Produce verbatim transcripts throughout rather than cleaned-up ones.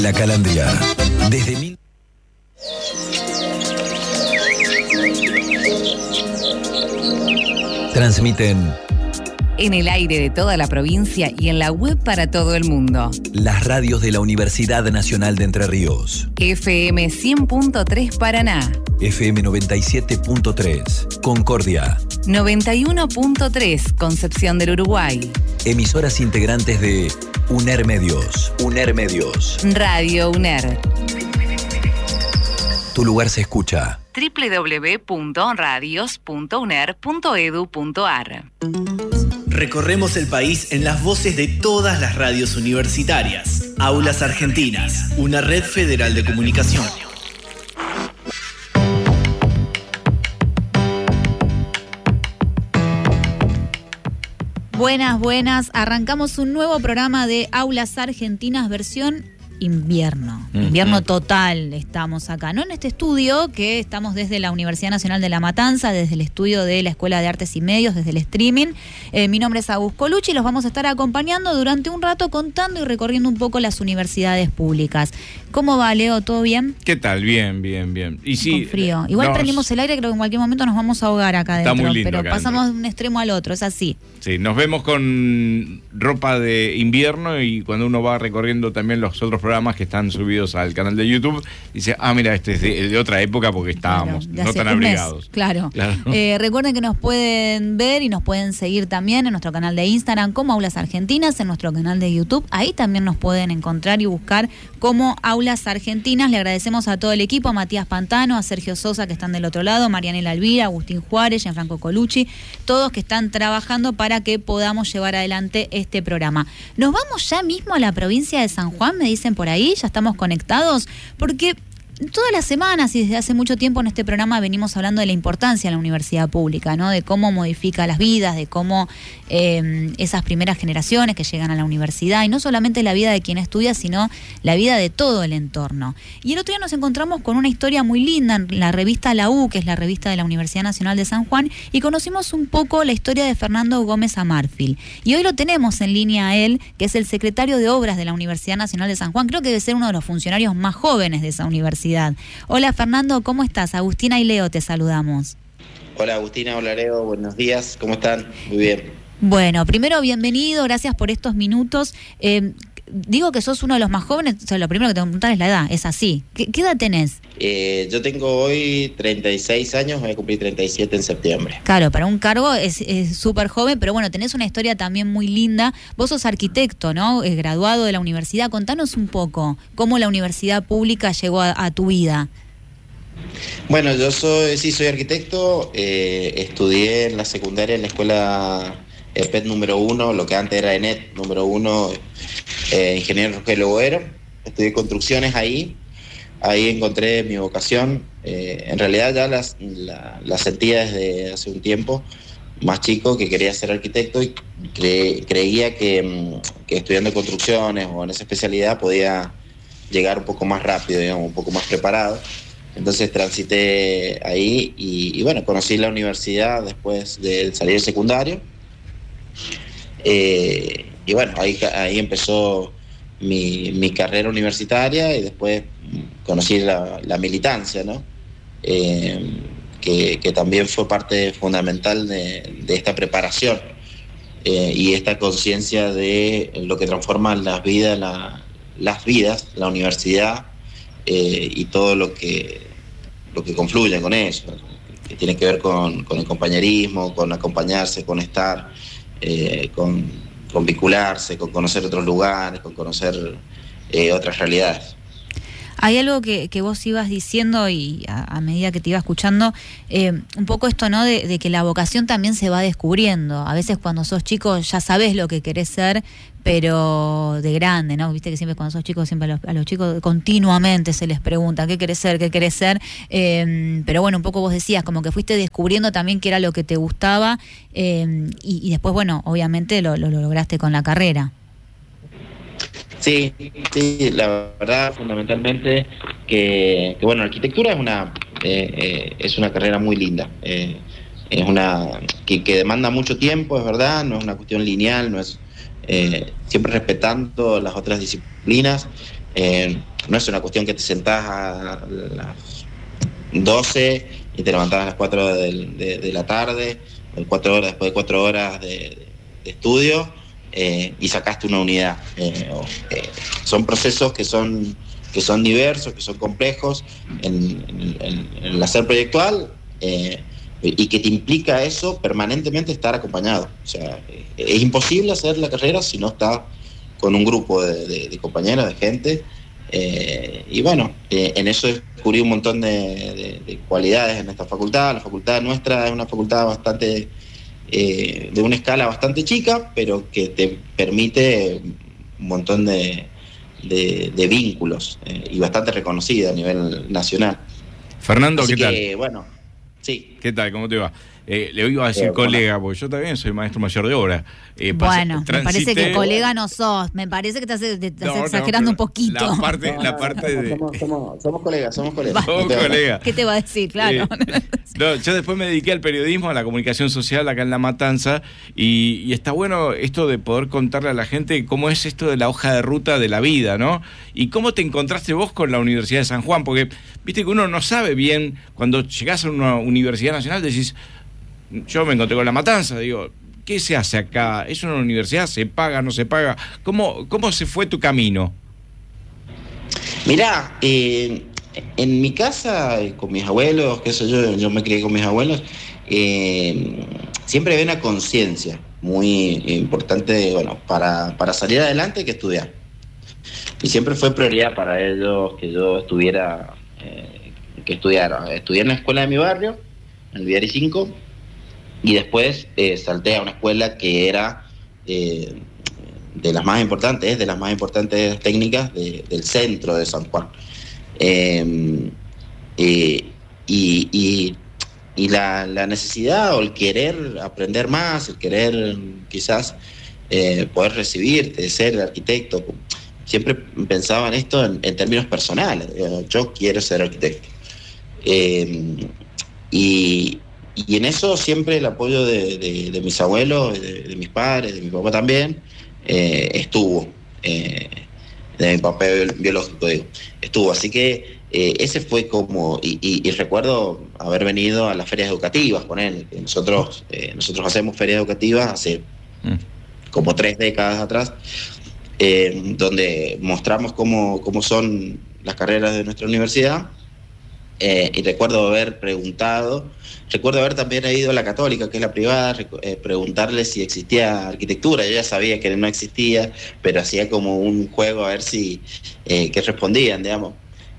La Calandria. Desde mil... Transmiten en el aire de toda la provincia y en la web para todo el mundo. Las radios de la Universidad Nacional de Entre Ríos. F M cien punto tres Paraná. F M noventa y siete punto tres Concordia. noventa y uno punto tres Concepción del Uruguay. Emisoras integrantes de UNER Medios. UNER Medios. Radio UNER. Tu lugar se escucha. doble u doble u doble u punto radios punto uner punto edu punto ar. Recorremos el país en las voces de todas las radios universitarias. Aulas Argentinas, una red federal de comunicación. Buenas, buenas. Arrancamos un nuevo programa de Aulas Argentinas versión invierno. Uh-huh. Invierno total estamos acá, no en este estudio, que estamos desde la Universidad Nacional de La Matanza, desde el estudio de la Escuela de Artes y Medios, desde el streaming. Eh, mi nombre es Agus Colucci y los vamos a estar acompañando durante un rato contando y recorriendo un poco las universidades públicas. ¿Cómo va, Leo? ¿Todo bien? ¿Qué tal? Bien, bien, bien. Y sí, con frío. Igual nos... prendimos el aire, creo que en cualquier momento nos vamos a ahogar acá adentro. Está muy lindo pero acá pasamos dentro. de un extremo al otro, es así. Sí, nos vemos con ropa de invierno y cuando uno va recorriendo también los otros programas que están subidos al canal de YouTube, dice, ah, mira, este es de, de otra época porque estábamos claro, no tan abrigados. Claro. claro. Eh, recuerden que nos pueden ver y nos pueden seguir también en nuestro canal de Instagram como Aulas Argentinas, en nuestro canal de YouTube. Ahí también nos pueden encontrar y buscar como Aulas Argentinas. Le agradecemos a todo el equipo, a Matías Pantano, a Sergio Sosa, que están del otro lado, Marianela Elvira, Agustín Juárez, Gianfranco Colucci, todos que están trabajando para que podamos llevar adelante este programa. Nos vamos ya mismo a la provincia de San Juan, me dicen por ahí, ya estamos conectados, porque todas las semanas y desde hace mucho tiempo en este programa venimos hablando de la importancia de la universidad pública, ¿no? De cómo modifica las vidas, de cómo eh, esas primeras generaciones que llegan a la universidad, y no solamente la vida de quien estudia, sino la vida de todo el entorno. Y el otro día nos encontramos con una historia muy linda en la revista La U, que es la revista de la Universidad Nacional de San Juan, y conocimos un poco la historia de Fernando Gómez Amarfil. Y hoy lo tenemos en línea a él, que es el secretario de Obras de la Universidad Nacional de San Juan. Creo que debe ser uno de los funcionarios más jóvenes de esa universidad. Hola Fernando, ¿cómo estás? Agustina y Leo te saludamos. Hola Agustina, hola Leo, buenos días, ¿cómo están? Muy bien. Bueno, primero bienvenido, gracias por estos minutos. Eh, digo que sos uno de los más jóvenes, o sea, lo primero que te voy a preguntar es la edad, ¿es así? ¿Qué, qué edad tenés? Eh, yo tengo hoy treinta y seis años, voy a cumplir treinta y siete en septiembre. Claro, para un cargo es súper joven, pero bueno, tenés una historia también muy linda. Vos sos arquitecto, ¿no? Es graduado de la universidad. Contanos un poco cómo la universidad pública llegó a, a tu vida. Bueno, yo soy, sí, soy arquitecto, eh, estudié en la secundaria en la escuela E P E T número uno, lo que antes era E N E T número uno, eh, ingeniero Rogelio Boero. Estudié construcciones ahí. Ahí encontré mi vocación. Eh, en realidad ya las, la, la sentía desde hace un tiempo, más chico, que quería ser arquitecto y cre, creía que, que estudiando construcciones o en esa especialidad podía llegar un poco más rápido, digamos, un poco más preparado. Entonces transité ahí y, y bueno, conocí la universidad después de salir del secundario. Eh, y bueno, ahí, ahí empezó mi, mi carrera universitaria y después conocí la, la militancia, ¿no? Eh, que, que también fue parte fundamental de, de esta preparación eh, y esta conciencia de lo que transforma las vidas, la, las vidas, la universidad eh, y todo lo que, lo que confluye con eso, que tiene que ver con, con el compañerismo, con acompañarse, con estar, eh, con, con vincularse, con conocer otros lugares, con conocer eh, otras realidades. Hay algo que, que vos ibas diciendo y a, a medida que te iba escuchando, eh, un poco esto, ¿no? De, de que la vocación también se va descubriendo. A veces cuando sos chico ya sabés lo que querés ser, pero de grande, ¿no? Viste que siempre cuando sos chico, siempre a los, a los chicos continuamente se les pregunta ¿qué querés ser? ¿Qué querés ser? Eh, pero bueno, un poco vos decías, como que fuiste descubriendo también qué era lo que te gustaba eh, y, y después, bueno, obviamente lo, lo, lo lograste con la carrera. Sí, sí, la verdad, fundamentalmente que, que bueno, arquitectura es una eh, eh, es una carrera muy linda, eh, es una que, que demanda mucho tiempo, es verdad, no es una cuestión lineal, no es eh, siempre respetando las otras disciplinas, eh, no es una cuestión que te sentás a las doce y te levantás a las cuatro de, de, de la tarde, cuatro horas, después de cuatro horas de, de, de estudio, eh, y sacaste una unidad. Eh, eh, son procesos que son, que son diversos, que son complejos en, en, en, en el hacer proyectual, eh, y que te implica eso permanentemente estar acompañado. O sea, eh, es imposible hacer la carrera si no estás con un grupo de, de, de compañeros, de gente. Eh, y bueno, eh, en eso descubrí un montón de, de, de cualidades en esta facultad. La facultad nuestra es una facultad bastante, eh, de una escala bastante chica, pero que te permite un montón de, de, de vínculos, eh, y bastante reconocida a nivel nacional. Fernando, Así ¿qué tal? Que, bueno, sí. ¿Qué tal? ¿Cómo te va? Eh, le iba a decir Eh, colega, porque yo también soy maestro mayor de obra. Eh, pasé- Bueno, me parece transité- que colega no sos. Me parece que estás, te estás No, no, exagerando un pero poquito. La parte, la parte de... Somos, somos, somos colegas, somos colegas. Somos No te- colegas. ¿Qué te va a decir? Claro. Eh, no, yo después me dediqué al periodismo, a la comunicación social acá en La Matanza, y, y está bueno esto de poder contarle a la gente cómo es esto de la hoja de ruta de la vida, ¿no? Y cómo te encontraste vos con la Universidad de San Juan, porque viste que uno no sabe bien, cuando llegás a una universidad nacional decís, yo me encontré con La Matanza, digo, ¿qué se hace acá? ¿Es una universidad? ¿Se paga? ¿No se paga? ¿Cómo, cómo se fue tu camino? Mirá, eh, en mi casa, eh, con mis abuelos, qué sé yo, yo me crié con mis abuelos, eh, siempre había una conciencia muy importante, bueno, para, para salir adelante hay que estudiar. Y siempre fue prioridad para ellos que yo estuviera, eh, que estudiara. Estudié en la escuela de mi barrio, en el Viari cinco, y después eh, salté a una escuela que era eh, de las más importantes, de las más importantes técnicas de, del centro de San Juan. Eh, eh, y y, y la, la necesidad o el querer aprender más, el querer quizás eh, poder recibirte, ser arquitecto, siempre pensaba en esto en, en términos personales. Yo quiero ser arquitecto. Eh, y Y en eso siempre el apoyo de, de, de mis abuelos, de, de mis padres, de mi papá también, eh, estuvo. Eh, de mi papá biológico, digo, estuvo. Así que eh, ese fue como... Y, y, y recuerdo haber venido a las ferias educativas con él. Nosotros, eh, nosotros hacemos ferias educativas hace mm. como tres décadas atrás, eh, donde mostramos cómo, cómo son las carreras de nuestra universidad. Eh, y recuerdo haber preguntado, recuerdo haber también ido a la Católica, que es la privada, eh, preguntarle si existía arquitectura. Yo ya sabía que no existía, pero hacía como un juego a ver si, eh, qué respondían, digamos.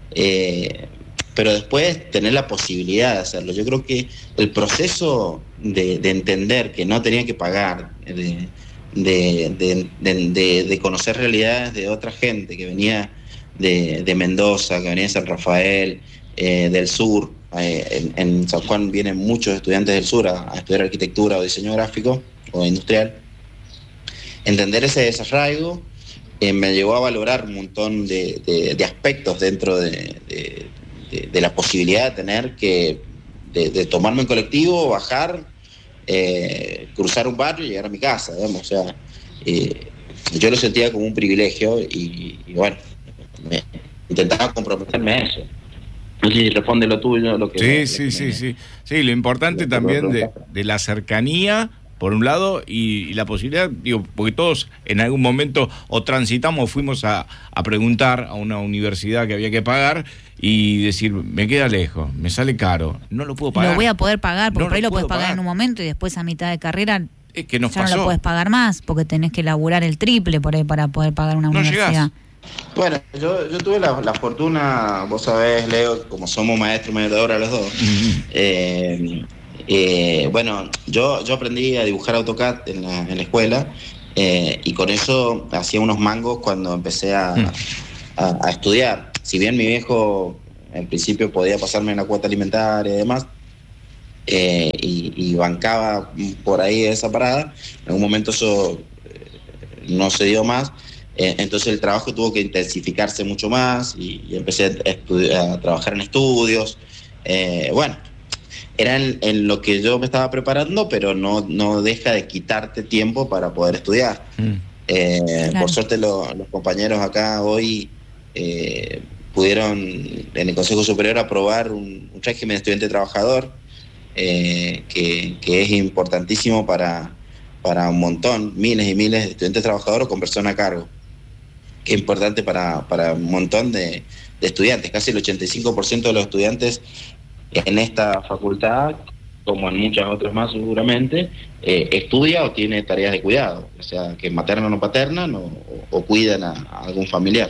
Eh, pero después tener la posibilidad de hacerlo. Yo creo que el proceso de, de entender que no tenía que pagar, de, de, de, de, de, de conocer realidades de otra gente que venía de, de Mendoza, que venía de San Rafael, Eh, del sur, eh, en, en San Juan vienen muchos estudiantes del sur a, a estudiar arquitectura o diseño gráfico o industrial. Entender ese desarraigo eh, me llevó a valorar un montón de, de, de aspectos dentro de, de, de, de la posibilidad de tener que, de, de tomarme en colectivo, bajar, eh, cruzar un barrio y llegar a mi casa, digamos. O sea, eh, yo lo sentía como un privilegio y, y bueno, me, intentaba comprometerme a eso. No sé si responde lo tuyo, lo que... Sí, lo sí, que sí, me, sí. Sí, lo importante lo también que de, de la cercanía, por un lado, y, y la posibilidad, digo, porque todos en algún momento o transitamos, fuimos a, a preguntar a una universidad que había que pagar y decir, me queda lejos, me sale caro, no lo puedo pagar. Lo voy a poder pagar, porque No por ahí lo lo puedes puedo pagar pagar. en un momento y después a mitad de carrera Es que nos ya pasó. no lo puedes pagar más, porque tenés que laburar el triple por ahí para poder pagar una No universidad. llegás. Bueno, yo, yo tuve la, la fortuna, vos sabés, Leo, como somos maestros mayor de obra los dos, eh, eh, bueno, yo, yo aprendí a dibujar AutoCAD en la, en la escuela, eh, y con eso hacía unos mangos cuando empecé a, a, a estudiar. Si bien mi viejo en principio podía pasarme una cuota alimentaria y demás, eh, y, y bancaba por ahí esa parada, en algún momento eso eh, no se dio más. Eh, entonces el trabajo tuvo que intensificarse mucho más y, y empecé a, estudi- a trabajar en estudios. Eh, bueno, era en, en lo que yo me estaba preparando, pero no, no deja de quitarte tiempo para poder estudiar. Mm. Eh, Claro. Por suerte lo- los compañeros acá hoy eh, pudieron en el Consejo Superior aprobar un, un régimen de estudiante trabajador eh, que, que es importantísimo para, para un montón, miles y miles de estudiantes trabajadores con persona a cargo, que es importante para, para un montón de, de estudiantes. Casi el ochenta y cinco por ciento de los estudiantes en esta facultad, como en muchas otras más seguramente, eh, estudia o tiene tareas de cuidado, o sea, que materna o no paterna, no, o, o cuidan a, a algún familiar.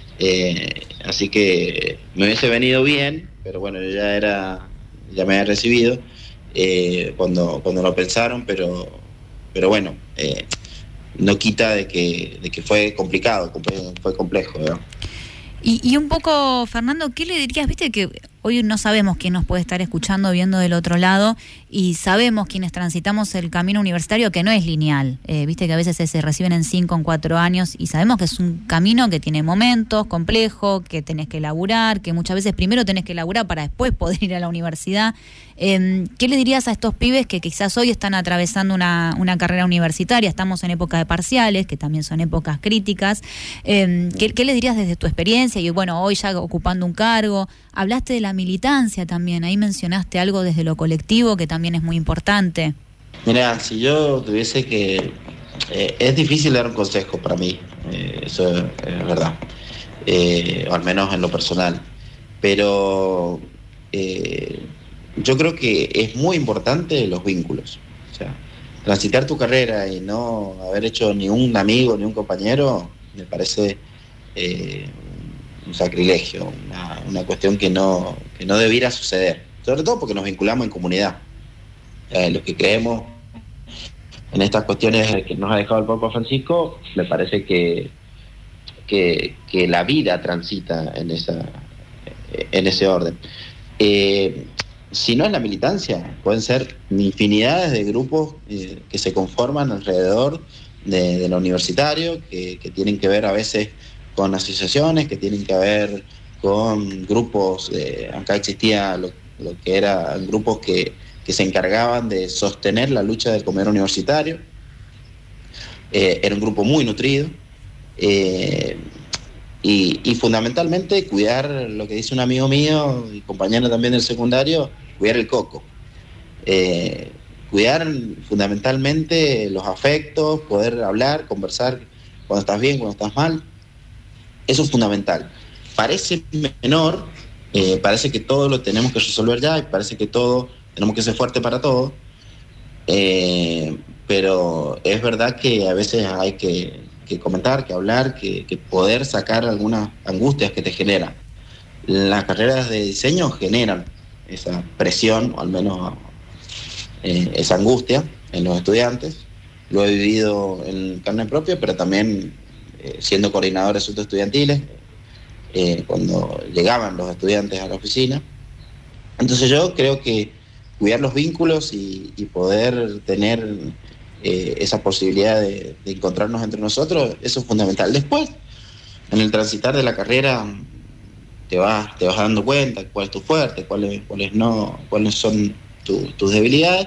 Eh, así que me hubiese venido bien, pero bueno, yo ya era, ya me había recibido eh, cuando, cuando lo pensaron, pero, pero bueno, eh, no quita de que, de que fue complicado, fue complejo, ¿verdad? Y, y un poco, Fernando, ¿qué le dirías? Viste que hoy no sabemos quién nos puede estar escuchando, viendo del otro lado, y sabemos quienes transitamos el camino universitario que no es lineal. Eh, viste que a veces se reciben en cinco, en cuatro años, y sabemos que es un camino que tiene momentos complejos, que tenés que laburar, que muchas veces primero tenés que laburar para después poder ir a la universidad. Eh, ¿Qué le dirías a estos pibes que quizás hoy están atravesando una, una carrera universitaria? Estamos en época de parciales, que también son épocas críticas. Eh, ¿qué, ¿Qué les dirías desde tu experiencia? Y bueno, hoy ya ocupando un cargo, hablaste de la militancia también, ahí mencionaste algo desde lo colectivo que también es muy importante. Mira, si yo tuviese que... Eh, es difícil dar un consejo para mí, eh, eso es, es verdad, eh, o al menos en lo personal, pero eh, yo creo que es muy importante los vínculos. O sea, transitar tu carrera y no haber hecho ni un amigo ni un compañero me parece eh, un sacrilegio, una, una cuestión que no, que no debiera suceder, sobre todo porque nos vinculamos en comunidad. Eh, los que creemos en estas cuestiones que nos ha dejado el Papa Francisco, me parece que, que, que la vida transita en, esa, en ese orden. Eh, si no es la militancia, pueden ser infinidades de grupos eh, que se conforman alrededor de, de lo universitario, que, que tienen que ver a veces con asociaciones, que tienen que ver con grupos, eh, acá existía lo, lo que eran grupos que, que se encargaban de sostener la lucha del comedor universitario, eh, era un grupo muy nutrido, eh, y, y fundamentalmente cuidar lo que dice un amigo mío y compañero también del secundario, cuidar el coco, eh, cuidar fundamentalmente los afectos, poder hablar, conversar cuando estás bien, cuando estás mal. Eso es fundamental. Parece menor, eh, parece que todo lo tenemos que resolver ya, y parece que todo, tenemos que ser fuertes para todo, eh, pero es verdad que a veces hay que, que comentar, que hablar, que, que poder sacar algunas angustias que te generan. Las carreras de diseño generan esa presión, o al menos eh, esa angustia en los estudiantes. Lo he vivido en carne propia, pero también eh, siendo coordinador de asuntos estudiantiles, eh, cuando llegaban los estudiantes a la oficina. Entonces yo creo que cuidar los vínculos y, y poder tener eh, esa posibilidad de, de encontrarnos entre nosotros, eso es fundamental. Después, en el transitar de la carrera, te vas, te vas dando cuenta cuál es tu fuerte, cuáles, cuáles no, cuáles son tu, tus debilidades,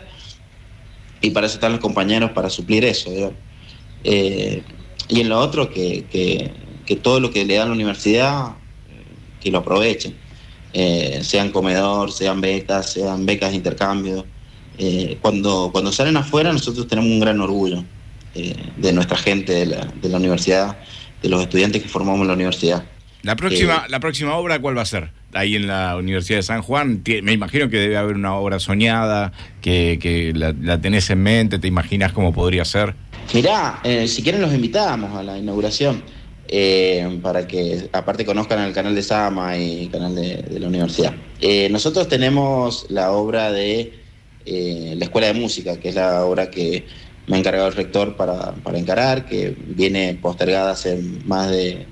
y para eso están los compañeros para suplir eso, ¿verdad? Eh, y en lo otro, que, que, que todo lo que le dan a la universidad, eh, que lo aprovechen. Eh, sean comedor, sean becas, sean becas de intercambio. Eh, cuando, cuando salen afuera, nosotros tenemos un gran orgullo eh, de nuestra gente, de la, de la universidad, de los estudiantes que formamos en la universidad. La próxima, Eh, la próxima obra, ¿cuál va a ser? Ahí en la Universidad de San Juan, me imagino que debe haber una obra soñada, que, que la, la tenés en mente, ¿te imaginas cómo podría ser? Mirá, eh, si quieren los invitamos a la inauguración, eh, para que aparte conozcan el canal de Sama y el canal de, de la universidad. Eh, nosotros tenemos la obra de eh, la Escuela de Música, que es la obra que me ha encargado el rector para, para encarar, que viene postergada hace más de...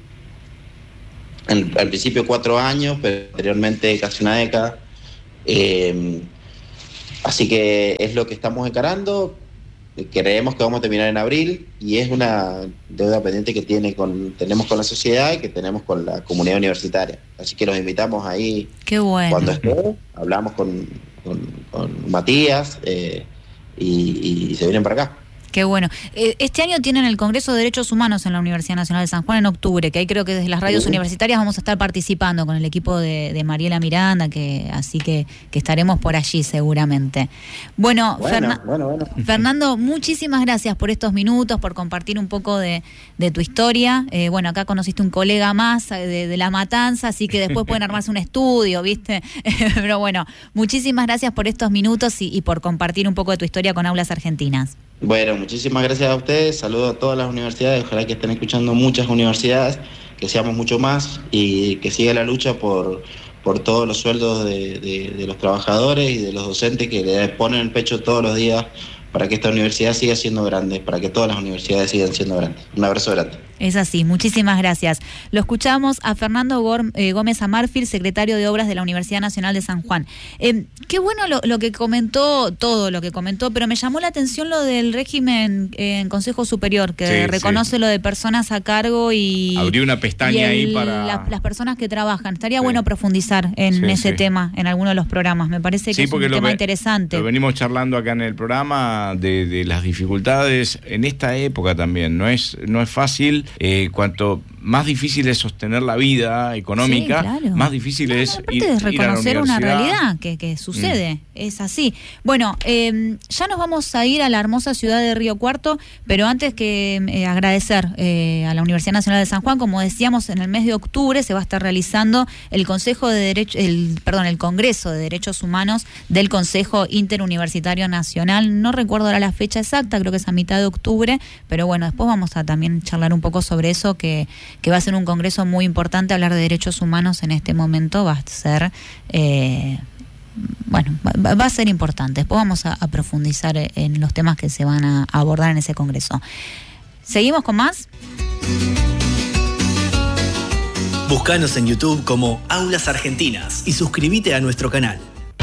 En, al principio cuatro años, pero anteriormente casi una década. Eh, así que es lo que estamos encarando. Creemos que vamos a terminar en abril, y es una deuda pendiente que tiene con, tenemos con la sociedad y que tenemos con la comunidad universitaria. Así que los invitamos ahí. Qué bueno. Cuando esté, hablamos con, con, con Matías eh, y, y se vienen para acá. Qué bueno. Eh, este año tienen el Congreso de Derechos Humanos en la Universidad Nacional de San Juan en octubre, que ahí creo que desde las radios uh-huh. universitarias vamos a estar participando con el equipo de, de Mariela Miranda, que así que, que estaremos por allí seguramente. Bueno, bueno, Ferna- bueno, bueno. Fernando, muchísimas gracias por estos minutos, por compartir un poco de, de tu historia. Eh, bueno, acá conociste un colega más de, de La Matanza, así que después pueden armarse un estudio, ¿viste? Pero bueno, muchísimas gracias por estos minutos y, y por compartir un poco de tu historia con Aulas Argentinas. Bueno, muchísimas gracias a ustedes, saludos a todas las universidades, ojalá que estén escuchando muchas universidades, que seamos mucho más y que siga la lucha por, por todos los sueldos de, de, de los trabajadores y de los docentes que le ponen el pecho todos los días para que esta universidad siga siendo grande, para que todas las universidades sigan siendo grandes. Un abrazo grande. Es así, muchísimas gracias. Lo escuchamos a Fernando Gómez Amarfil, secretario de Obras de la Universidad Nacional de San Juan. Eh, qué bueno lo, lo que comentó, todo lo que comentó, pero me llamó la atención lo del régimen en Consejo Superior, que sí, reconoce sí. lo de personas a cargo y... Abrió una pestaña el, ahí para... La, las personas que trabajan. Estaría sí. bueno profundizar en sí, ese sí. tema, en alguno de los programas. Me parece que sí, es un tema ve, interesante. Lo venimos charlando acá en el programa de, de las dificultades en esta época también. No es, no es fácil. Eh, cuanto más difícil es sostener la vida económica, sí, claro. más difícil claro, es ir, es reconocer ir a la una realidad que, que sucede, mm. es así. Bueno, eh, ya nos vamos a ir a la hermosa ciudad de Río Cuarto, pero antes que eh, agradecer eh, a la Universidad Nacional de San Juan, como decíamos, en el mes de octubre se va a estar realizando el Consejo de Derecho, el perdón, el Congreso de Derechos Humanos del Consejo Interuniversitario Nacional. No recuerdo ahora la fecha exacta, creo que es a mitad de octubre, pero bueno, después vamos a también charlar un poco sobre eso, que que va a ser un congreso muy importante. Hablar de derechos humanos en este momento va a ser, eh, bueno, va, va a ser importante. Después vamos a, a profundizar en los temas que se van a abordar en ese congreso. ¿Seguimos con más? Búscanos en YouTube como Aulas Argentinas y suscríbete a nuestro canal.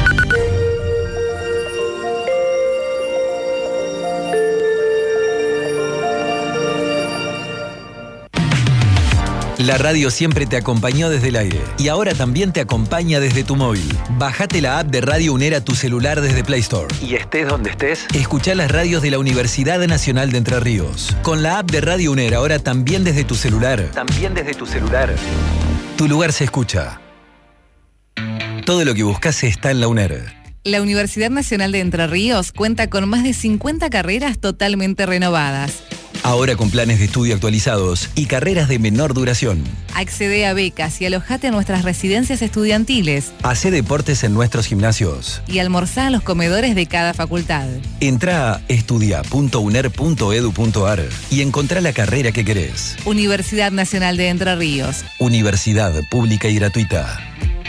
La radio siempre te acompañó desde el aire y ahora también te acompaña desde tu móvil. Bájate la app de Radio UNER a tu celular desde Play Store. Y estés donde estés, escuchá las radios de la Universidad Nacional de Entre Ríos. Con la app de Radio UNER ahora también desde tu celular. También desde tu celular. Tu lugar se escucha. Todo lo que buscas está en la UNER. La Universidad Nacional de Entre Ríos cuenta con más de cincuenta carreras totalmente renovadas. Ahora con planes de estudio actualizados y carreras de menor duración. Accede a becas y alojate en nuestras residencias estudiantiles. Hacé deportes en nuestros gimnasios. Y almorzá a los comedores de cada facultad. Entrá a estudia punto uner punto edu punto ar y encontrá la carrera que querés. Universidad Nacional de Entre Ríos. Universidad pública y gratuita.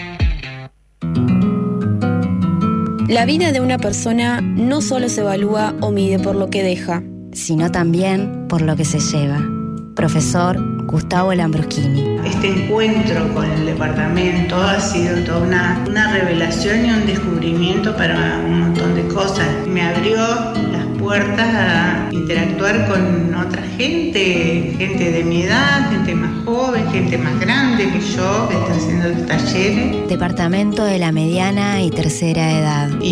La vida de una persona no solo se evalúa o mide por lo que deja, sino también por lo que se lleva. Profesor Gustavo Lambruschini. Este encuentro con el departamento ha sido toda una, una revelación y un descubrimiento para un montón de cosas. Me abrió las puertas a interactuar con otra gente, gente de mi edad, gente más joven, gente más grande que yo, que está haciendo los talleres. Departamento de la mediana y tercera edad.